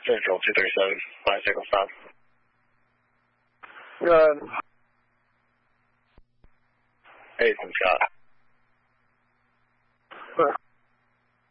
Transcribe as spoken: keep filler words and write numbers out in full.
Central two three seven, bicycle stop. Good. Hey, Scott. What?